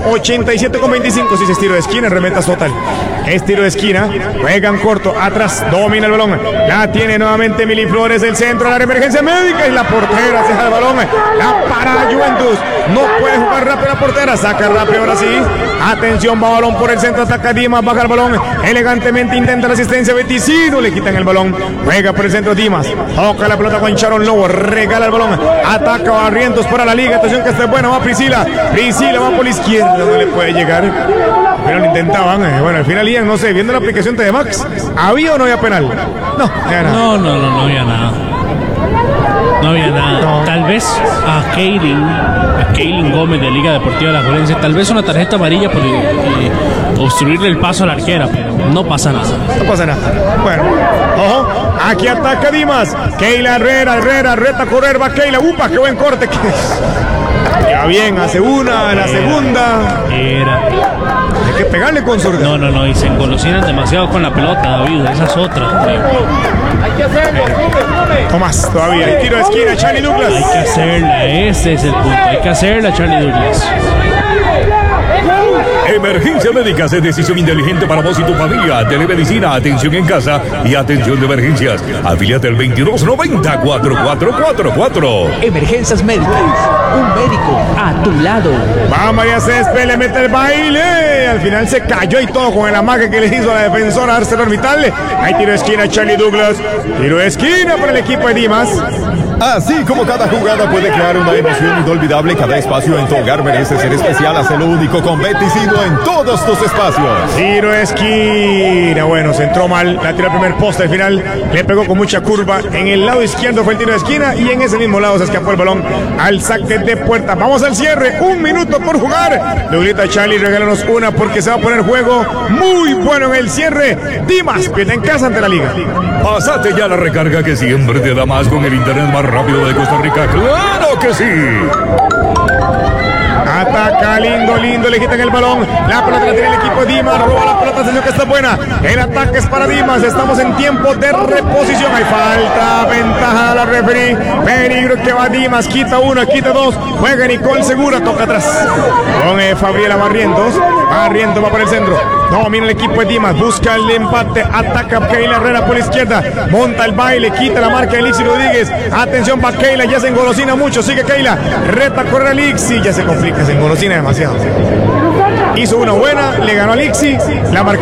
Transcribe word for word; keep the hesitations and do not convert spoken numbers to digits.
ochenta y siete con veinticinco. Si es tiro de esquina, remetas total. Es tiro de esquina, juegan corto, atrás, domina el balón. La tiene nuevamente Mili Flores, el centro, la emergencia médica y la portera se deja el balón. La para Juventus, no puede jugar rápido la portera, saca rápido ahora sí. Atención, va balón por el centro, ataca Dimas, baja el balón, elegantemente intenta la asistencia, Beticino, le quitan el balón, juega por el centro Dimas, toca la pelota con Sharon Lobo, regala el balón, ataca Barrientos para la liga, atención que está buena, va Priscila, Priscila va por la izquierda, no le puede llegar, pero lo intentaban, eh. Bueno, al final Ian, no sé, viendo la aplicación de Max, ¿había o no había penal? No, no había nada. No, no, no, no había nada. No había nada. No. Tal vez a Kaylin, a Kaylin Gómez de Liga Deportiva La Juelense, tal vez una tarjeta amarilla por eh, obstruirle el paso a la arquera, pero no pasa nada. No pasa nada. Bueno, ojo, aquí ataca Dimas. Keila Herrera, Herrera, reta a correr, va Keila. Upa, qué buen corte. Ya bien, hace una, la segunda. Era. Hay que pegarle con zurda. No, no, no, y se engolosinan demasiado con la pelota, David. Esa es otra. Hay que hacerlo. Tomás, todavía hay tiro de esquina, Charlie Douglas. Hay que hacerla, ese es el punto. Hay que hacerla, Charlie Douglas. Emergencia Médica es decisión inteligente para vos y tu familia. Telemedicina, atención en casa y atención de emergencias. Afíliate al veintidós noventa, cuatro cuatro cuatro cuatro. Emergencias Médicas, un médico a tu lado. Va María Césped, le mete el baile. Al final se cayó y todo con el amague que le hizo a la defensora ArcelorMittal. Hay tiro de esquina, Charlie Douglas. Tiro de esquina para el equipo de Dimas. Así como cada jugada puede crear una emoción inolvidable, cada espacio en tu hogar merece ser especial. Hazlo único con Beticino en todos tus espacios. Tiro de esquina. Bueno, se entró mal. La tiró al primer poste. Al final le pegó con mucha curva. En el lado izquierdo fue el tiro de esquina. Y en ese mismo lado se escapó el balón al saque de puerta. Vamos al cierre. Un minuto por jugar. Doblita Charlie, regálanos una porque se va a poner juego muy bueno en el cierre. Dimas pierde en casa ante la liga. Pásate ya la recarga que siempre te da más con el internet más rápido de Costa Rica. ¡Claro que sí! Ataca, lindo, lindo, le quitan el balón. La pelota la tiene el equipo de Dimas. Roba la pelota, señor, que está buena. El ataque es para Dimas. Estamos en tiempo de reposición. Hay falta, ventaja a la referee. Peligro que va Dimas. Quita una, quita dos. Juega Nicole Segura, toca atrás. Con eh, Fabriela Barrientos. Barrientos va por el centro. Domina el equipo de Dimas. Busca el empate. Ataca Keila Herrera por la izquierda. Monta el baile. Quita la marca de Lixi Rodríguez. Atención para Keila. Ya se engolosina mucho. Sigue Keila. Reta corre a Lixi. Ya se complica. Se engolosina demasiado. Hizo una buena. Le ganó a Lixi. La marca.